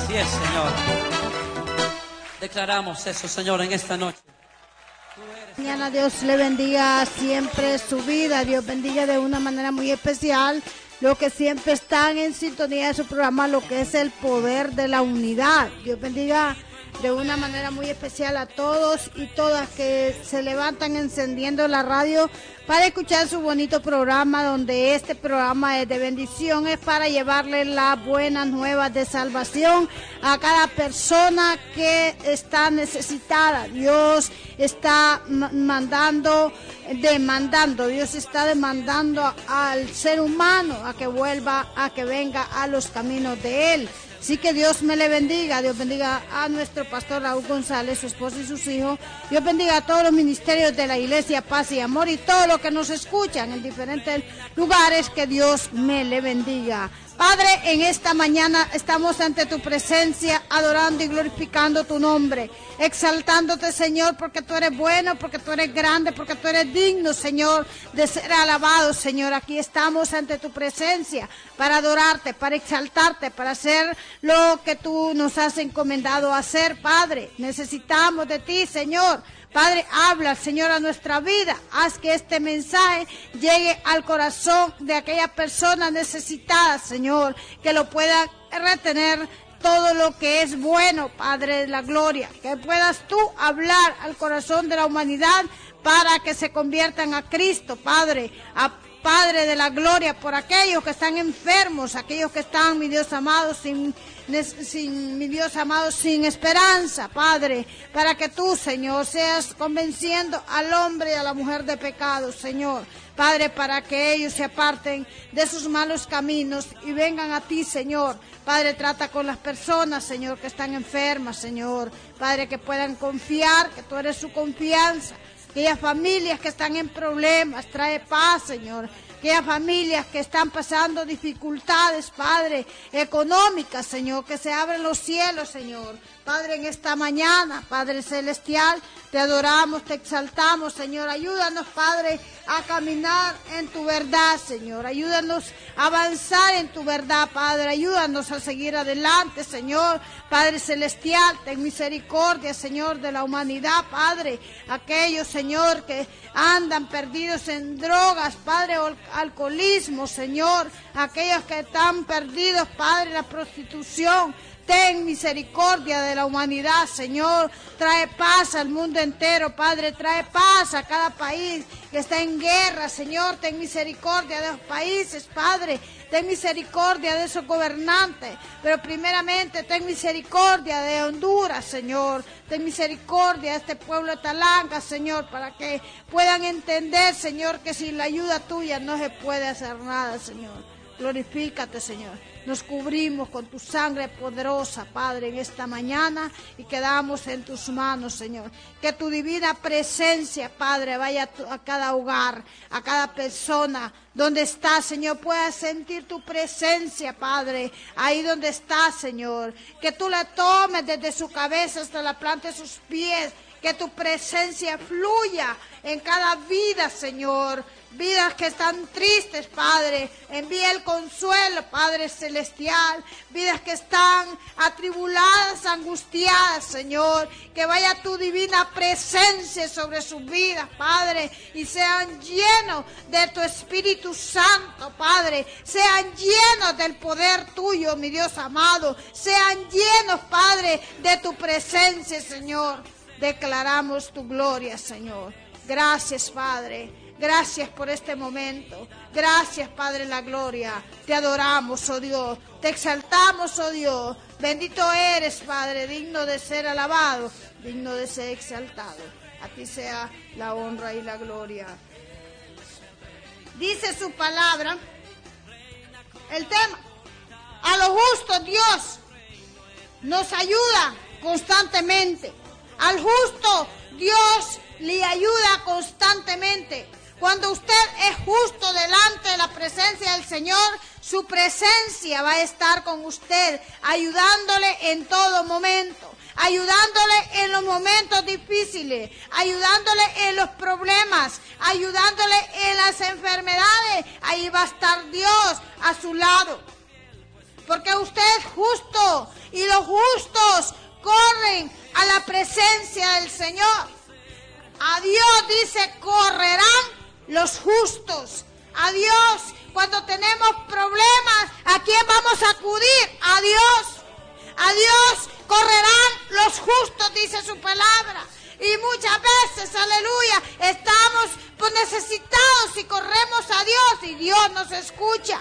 Así es, Señor. Declaramos eso, Señor, en esta noche. Mañana Dios le bendiga siempre su vida. Dios bendiga de una manera muy especial los que siempre están en sintonía de su programa, lo que es el poder de la unidad. Dios bendiga de una manera muy especial a todos y todas que se levantan encendiendo la radio para escuchar su bonito programa, donde este programa es de bendición, es para llevarle las buenas nuevas de salvación a cada persona que está necesitada. Dios está Dios está demandando al ser humano a que vuelva, a que venga a los caminos de Él. Así que Dios me le bendiga, Dios bendiga a nuestro pastor Raúl González, su esposa y sus hijos. Dios bendiga a todos los ministerios de la Iglesia Paz y Amor y todos los que nos escuchan en diferentes lugares, que Dios me le bendiga. Padre, en esta mañana estamos ante tu presencia, adorando y glorificando tu nombre, exaltándote, Señor, porque tú eres bueno, porque tú eres grande, porque tú eres digno, Señor, de ser alabado, Señor. Aquí estamos ante tu presencia para adorarte, para exaltarte, para hacer lo que tú nos has encomendado a hacer, Padre. Necesitamos de ti, Señor. Padre, habla, Señor, a nuestra vida. Haz que este mensaje llegue al corazón de aquellas personas necesitadas, Señor, que lo puedan retener todo lo que es bueno, Padre de la gloria. Que puedas tú hablar al corazón de la humanidad para que se conviertan a Cristo, Padre, Padre de la gloria, por aquellos que están enfermos, aquellos que están, mi Dios amado, sin esperanza, Padre, para que tú, Señor, seas convenciendo al hombre y a la mujer de pecado, Señor. Padre, para que ellos se aparten de sus malos caminos y vengan a ti, Señor. Padre, trata con las personas, Señor, que están enfermas, Señor. Padre, que puedan confiar, que tú eres su confianza. Aquellas familias que están en problemas, trae paz, Señor. Aquellas familias que están pasando dificultades, Padre, económicas, Señor, que se abren los cielos, Señor. Padre, en esta mañana, Padre celestial, te adoramos, te exaltamos, Señor. Ayúdanos, Padre, a caminar en tu verdad, Señor. Ayúdanos a avanzar en tu verdad, Padre. Ayúdanos a seguir adelante, Señor. Padre celestial, ten misericordia, Señor, de la humanidad, Padre. Aquellos, Señor, que andan perdidos en drogas, Padre, o alcoholismo, Señor. Aquellos que están perdidos, Padre, en la prostitución. Ten misericordia de la humanidad, Señor. Trae paz al mundo entero, Padre. Trae paz a cada país que está en guerra, Señor. Ten misericordia de los países, Padre. Ten misericordia de esos gobernantes. Pero primeramente, ten misericordia de Honduras, Señor. Ten misericordia de este pueblo de Talanga, Señor, para que puedan entender, Señor, que sin la ayuda tuya no se puede hacer nada, Señor. Glorifícate, Señor. Nos cubrimos con tu sangre poderosa, Padre, en esta mañana y quedamos en tus manos, Señor. Que tu divina presencia, Padre, vaya a cada hogar, a cada persona donde está, Señor. Pueda sentir tu presencia, Padre, ahí donde está, Señor. Que tú la tomes desde su cabeza hasta la planta de sus pies. Que tu presencia fluya en cada vida, Señor. Vidas que están tristes, Padre, envía el consuelo, Padre celestial. Vidas que están atribuladas, angustiadas, Señor. Que vaya tu divina presencia sobre sus vidas, Padre, y sean llenos de tu Espíritu Santo, Padre. Sean llenos del poder tuyo, mi Dios amado. Sean llenos, Padre, de tu presencia, Señor. Declaramos tu gloria, Señor. Gracias, Padre. Gracias por este momento. Gracias, Padre, la gloria. Te adoramos, oh Dios. Te exaltamos, oh Dios. Bendito eres, Padre, digno de ser alabado, digno de ser exaltado. A ti sea la honra y la gloria. Dice su palabra, el tema: a los justos Dios nos ayuda constantemente. Al justo Dios le ayuda constantemente. Cuando usted es justo delante de la presencia del Señor, su presencia va a estar con usted, ayudándole en todo momento, ayudándole en los momentos difíciles, ayudándole en los problemas, ayudándole en las enfermedades. Ahí va a estar Dios a su lado. Porque usted es justo y los justos corren a la presencia del Señor. A Dios dice, correrán los justos. A Dios, cuando tenemos problemas, ¿a quién vamos a acudir? A Dios. A Dios correrán los justos, dice su palabra. Y muchas veces, aleluya, estamos necesitados y corremos a Dios y Dios nos escucha.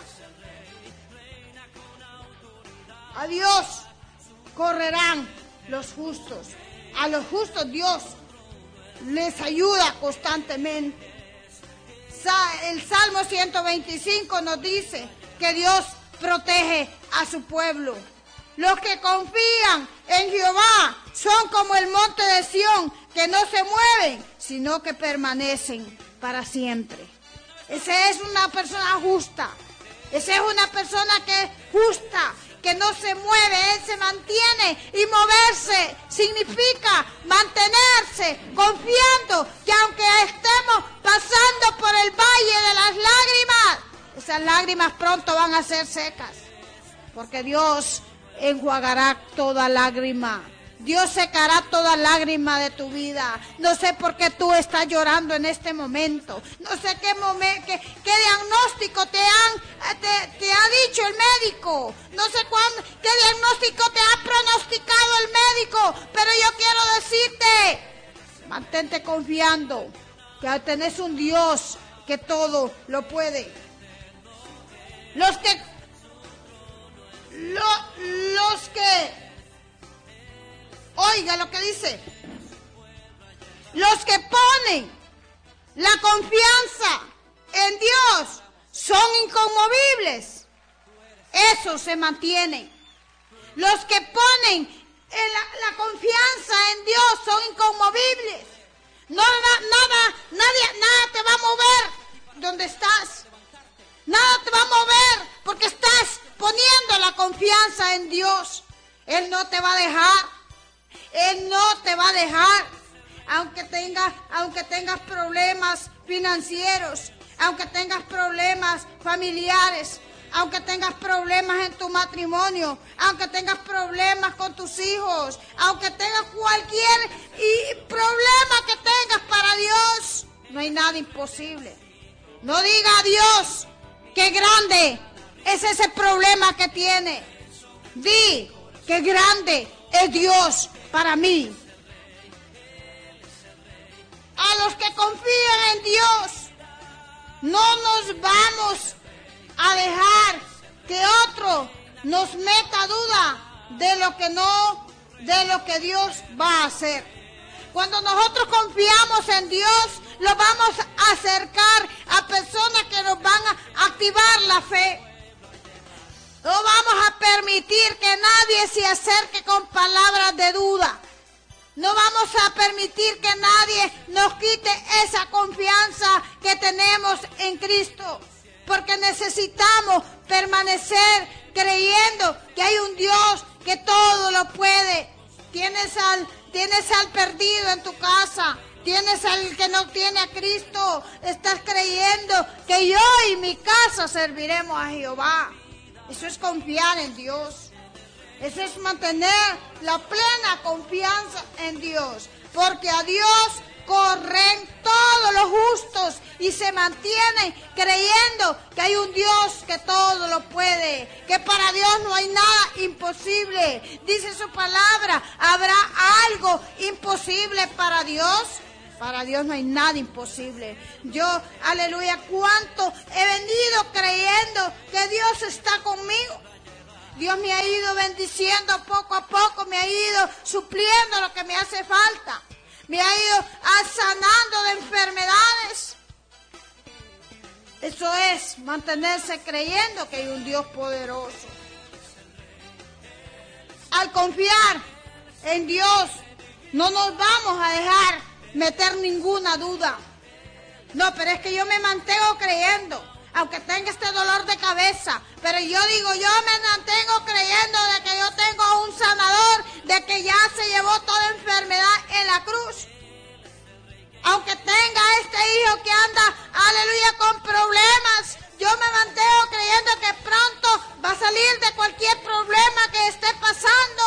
A Dios correrán los justos. A los justos Dios les ayuda constantemente. El Salmo 125 nos dice que Dios protege a su pueblo. Los que confían en Jehová son como el monte de Sión, que no se mueven, sino que permanecen para siempre. Esa es una persona justa. Esa es una persona que es justa, que no se mueve, él se mantiene. Y moverse significa mantenerse confiando que aunque estemos pasando por el valle de las lágrimas, esas lágrimas pronto van a ser secas, porque Dios enjuagará toda lágrima. Dios secará toda lágrima de tu vida. No sé por qué tú estás llorando en este momento. No sé qué diagnóstico te ha dicho el médico. No sé qué diagnóstico te ha pronosticado el médico. Pero yo quiero decirte, mantente confiando que tenés un Dios que todo lo puede. Oiga lo que dice. Los que ponen la confianza en Dios son inconmovibles. Esos se mantienen. Los que ponen la confianza en Dios son inconmovibles. Nada te va a mover donde estás. Nada te va a mover porque estás poniendo la confianza en Dios. Él no te va a dejar. Él no te va a dejar. Aunque tengas problemas financieros, aunque tengas problemas familiares, aunque tengas problemas en tu matrimonio, aunque tengas problemas con tus hijos, aunque tengas cualquier problema que tengas para Dios, no hay nada imposible. No diga a Dios qué grande es ese problema que tiene. Di qué grande es Dios para mí. A los que confían en Dios, no nos vamos a dejar que otro nos meta duda de lo que Dios va a hacer. Cuando nosotros confiamos en Dios, lo vamos a acercar a personas que nos van a activar la fe. No vamos a permitir que nadie se acerque con palabras de duda. No vamos a permitir que nadie nos quite esa confianza que tenemos en Cristo. Porque necesitamos permanecer creyendo que hay un Dios que todo lo puede. Tienes al perdido en tu casa. Tienes al que no tiene a Cristo. Estás creyendo que yo y mi casa serviremos a Jehová. Eso es confiar en Dios. Eso es mantener la plena confianza en Dios. Porque a Dios corren todos los justos y se mantienen creyendo que hay un Dios que todo lo puede. Que para Dios no hay nada imposible. Dice su palabra, ¿habrá algo imposible para Dios? Para Dios no hay nada imposible. Yo, aleluya, cuánto he venido creyendo que Dios está conmigo. Dios me ha ido bendiciendo poco a poco, me ha ido supliendo lo que me hace falta. Me ha ido sanando de enfermedades. Eso es mantenerse creyendo que hay un Dios poderoso. Al confiar en Dios, no nos vamos a dejar meter ninguna duda. No, pero es que yo me mantengo creyendo. Aunque tenga este dolor de cabeza, pero yo me mantengo creyendo de que yo tengo un sanador, de que ya se llevó toda enfermedad en la cruz. Aunque tenga este hijo que anda, aleluya, con problemas, yo me mantengo creyendo que pronto va a salir de cualquier problema que esté pasando,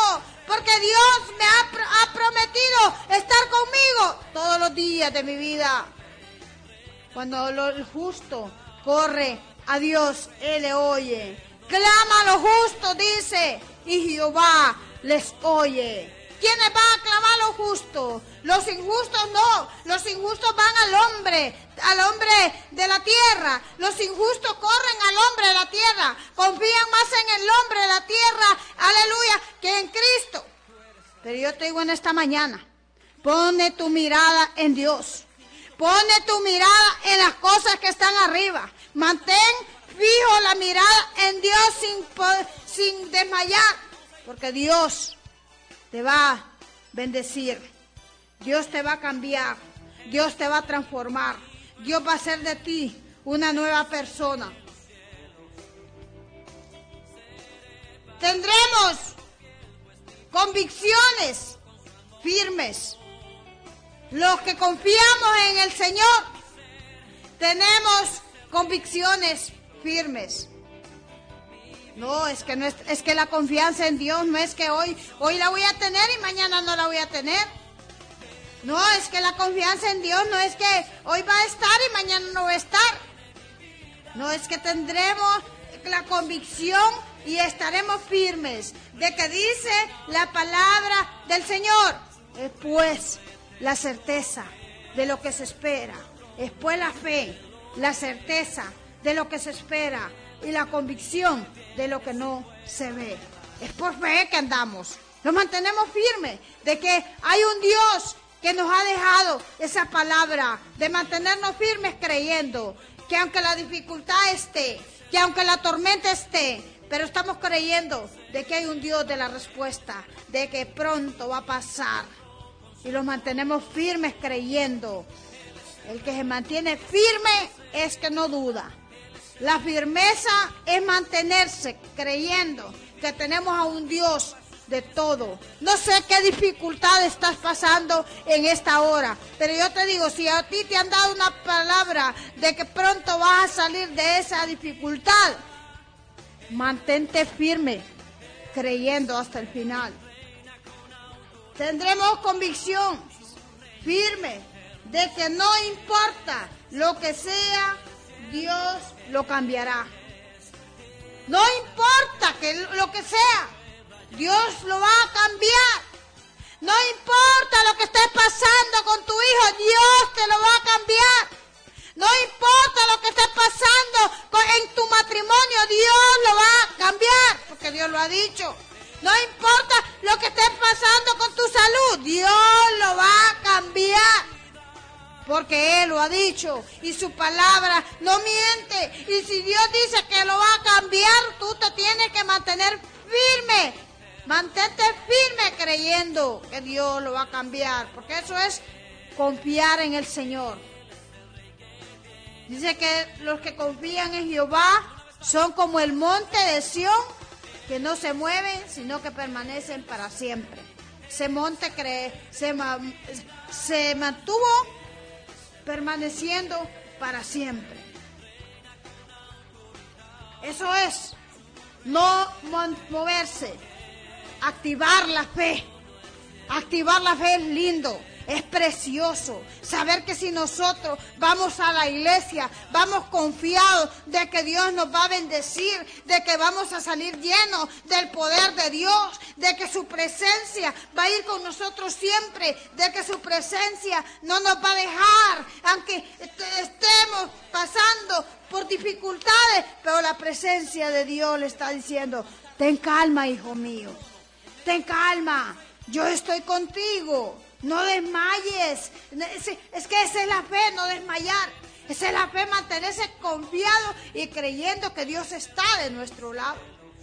aleluya, de mi vida. Cuando el justo corre a Dios, Él le oye. Clama a los justos, dice, y Jehová les oye. ¿Quiénes van a clamar a los justos? Los injustos no. Los injustos van al hombre de la tierra. Los injustos corren al hombre de la tierra. Confían más en el hombre de la tierra, aleluya, que en Cristo. Pero yo te digo en esta mañana, pone tu mirada en Dios. Pone tu mirada en las cosas que están arriba. Mantén fijo la mirada en Dios sin desmayar. Porque Dios te va a bendecir. Dios te va a cambiar. Dios te va a transformar. Dios va a hacer de ti una nueva persona. Tendremos convicciones firmes. Los que confiamos en el Señor tenemos convicciones firmes. No, es que la confianza en Dios no es que hoy la voy a tener y mañana no la voy a tener. No, es que la confianza en Dios no es que hoy va a estar y mañana no va a estar. No, es que tendremos la convicción y estaremos firmes de que dice la palabra del Señor. Es pues la certeza de lo que se espera. Es pues la fe, la certeza de lo que se espera y la convicción de lo que no se ve. Es por fe que andamos. Nos mantenemos firmes de que hay un Dios que nos ha dejado esa palabra de mantenernos firmes creyendo que aunque la dificultad esté, que aunque la tormenta esté, pero estamos creyendo de que hay un Dios de la respuesta, de que pronto va a pasar. Y los mantenemos firmes creyendo. El que se mantiene firme es que no duda. La firmeza es mantenerse creyendo que tenemos a un Dios de todo. No sé qué dificultad estás pasando en esta hora, pero yo te digo, si a ti te han dado una palabra de que pronto vas a salir de esa dificultad, mantente firme creyendo hasta el final. Tendremos convicción firme de que no importa lo que sea, Dios lo cambiará. No importa lo que sea, Dios lo va a cambiar. No importa lo que esté pasando con tu hijo, Dios te lo va a cambiar. No importa lo que esté pasando en tu matrimonio, Dios lo va a cambiar, porque Dios lo ha dicho. No importa lo que esté pasando con tu salud, Dios lo va a cambiar, porque Él lo ha dicho y su palabra no miente. Y si Dios dice que lo va a cambiar, tú te tienes que mantener firme. Mantente firme creyendo que Dios lo va a cambiar, porque eso es confiar en el Señor. Dice que los que confían en Jehová son como el monte de Sión, que no se mueven, sino que permanecen para siempre. Ese monte se mantuvo permaneciendo para siempre. Eso es no moverse. Activar la fe. Activar la fe es lindo, es precioso. Saber que si nosotros vamos a la iglesia, vamos confiados de que Dios nos va a bendecir, de que vamos a salir llenos del poder de Dios, de que su presencia va a ir con nosotros siempre, de que su presencia no nos va a dejar, aunque estemos pasando por dificultades, pero la presencia de Dios le está diciendo: ten calma, hijo mío. Ten calma, yo estoy contigo, no desmayes. Es que esa es la fe, no desmayar. Esa es la fe, mantenerse confiado y creyendo que Dios está de nuestro lado.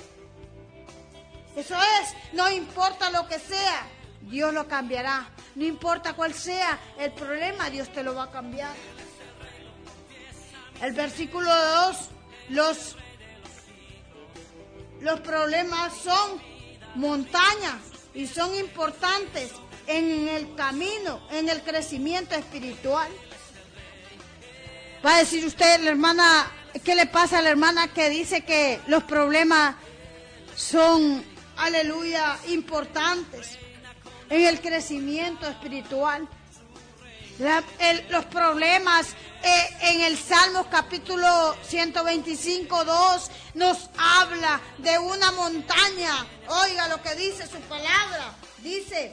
Eso es, no importa lo que sea, Dios lo cambiará. No importa cuál sea el problema, Dios te lo va a cambiar. El versículo 2, los problemas son montañas y son importantes en el camino, en el crecimiento espiritual. Va a decir usted, la hermana, ¿qué le pasa a la hermana que dice que los problemas son, aleluya, importantes en el crecimiento espiritual? Los problemas en el Salmos capítulo 125:2 nos habla de una montaña. Oiga lo que dice su palabra. Dice,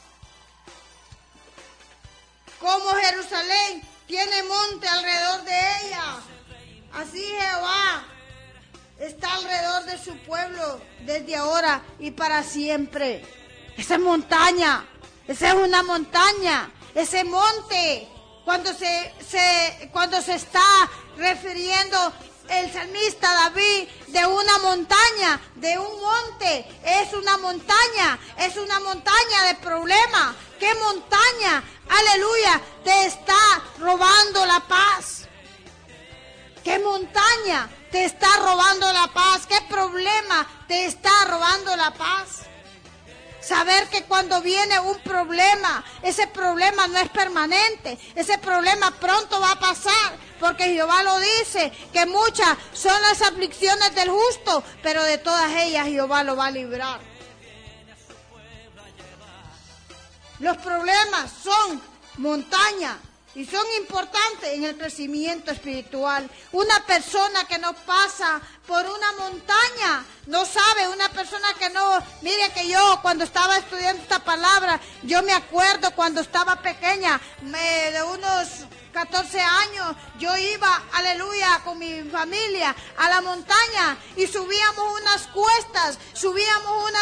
como Jerusalén tiene monte alrededor de ella, así Jehová está alrededor de su pueblo desde ahora y para siempre. Esa montaña, esa es una montaña, ese monte, cuando se está refiriendo el salmista David de una montaña, de un monte, es una montaña de problemas. ¿Qué montaña, aleluya, te está robando la paz? ¿Qué montaña te está robando la paz? ¿Qué problema te está robando la paz? Saber que cuando viene un problema, ese problema no es permanente, ese problema pronto va a pasar, porque Jehová lo dice, que muchas son las aflicciones del justo, pero de todas ellas Jehová lo va a librar. Los problemas son montaña y son importantes en el crecimiento espiritual. Una persona que no pasa por una montaña no sabe, una persona que no... Mire que yo cuando estaba estudiando esta palabra, yo me acuerdo cuando estaba pequeña, de unos 14 años, yo iba, aleluya, con mi familia a la montaña y subíamos unas cuestas, subíamos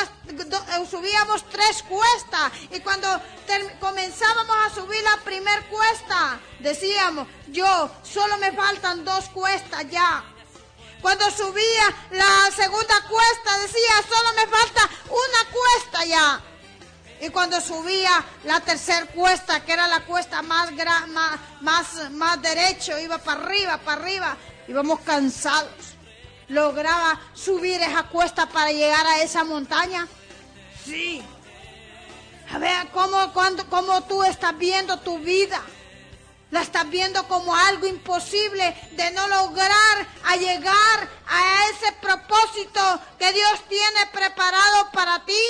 3 cuestas, y cuando comenzábamos a subir la primer cuesta, decíamos, yo, solo me faltan 2 cuestas ya. Cuando subía la segunda cuesta, decía, solo me falta una cuesta ya. Y cuando subía la tercera cuesta, que era la cuesta más derecho, iba para arriba, íbamos cansados. ¿Lograba subir esa cuesta para llegar a esa montaña? Sí. A ver, ¿cómo tú estás viendo tu vida? La estás viendo como algo imposible de no lograr a llegar a ese propósito que Dios tiene preparado para ti.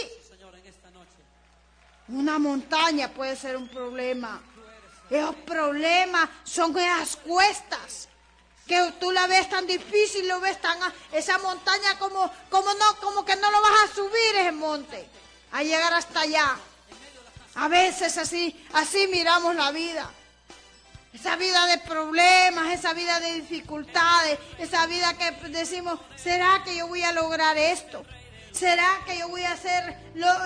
Una montaña puede ser un problema. Esos problemas son esas cuestas que tú la ves tan difícil, lo ves tan esa montaña como que no lo vas a subir ese monte, a llegar hasta allá. A veces así miramos la vida. Esa vida de problemas, esa vida de dificultades, esa vida que decimos, ¿será que yo voy a lograr esto? ¿Será que yo voy a hacer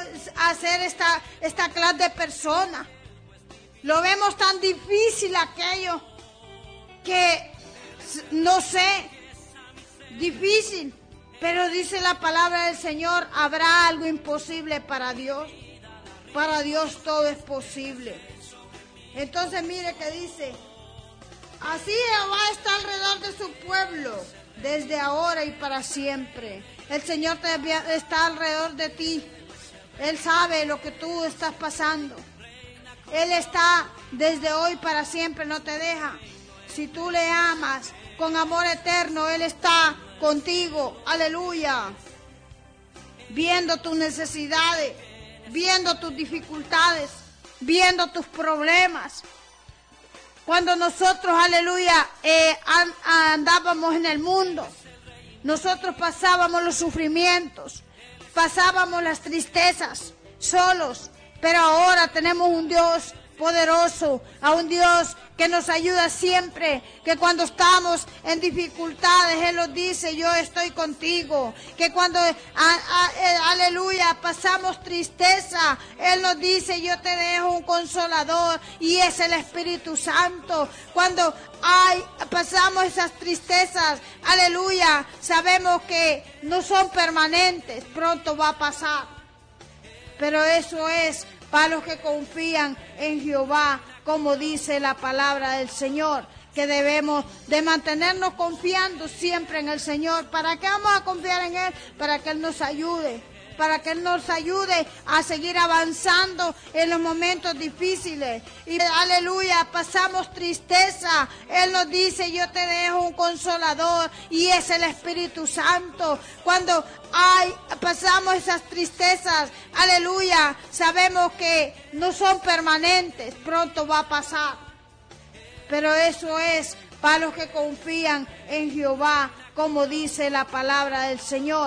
esta clase de persona? Lo vemos tan difícil aquello que no sé, difícil, pero dice la palabra del Señor, habrá algo imposible para Dios. Para Dios todo es posible. Entonces mire que dice, así Jehová está alrededor de su pueblo, desde ahora y para siempre. El Señor está alrededor de ti. Él sabe lo que tú estás pasando. Él está desde hoy para siempre, no te deja. Si tú le amas con amor eterno, Él está contigo. Aleluya. Viendo tus necesidades, viendo tus dificultades, viendo tus problemas. Cuando nosotros, aleluya, andábamos en el mundo, nosotros pasábamos los sufrimientos, pasábamos las tristezas solos, pero ahora tenemos un Dios poderoso, a un Dios que nos ayuda siempre, que cuando estamos en dificultades, Él nos dice, yo estoy contigo, que cuando, aleluya, pasamos tristeza, Él nos dice, yo te dejo un consolador, y es el Espíritu Santo. Cuando pasamos esas tristezas, aleluya, sabemos que no son permanentes, pronto va a pasar, pero eso es para los que confían en Jehová, como dice la palabra del Señor, que debemos de mantenernos confiando siempre en el Señor. ¿Para qué vamos a confiar en Él? Para que Él nos ayude, para que Él nos ayude a seguir avanzando en los momentos difíciles. Y aleluya, pasamos tristeza, Él nos dice, yo te dejo un consolador, y es el Espíritu Santo. Cuando pasamos esas tristezas, aleluya, sabemos que no son permanentes, pronto va a pasar. pero eso es para los que confían en Jehová, como dice la palabra del Señor.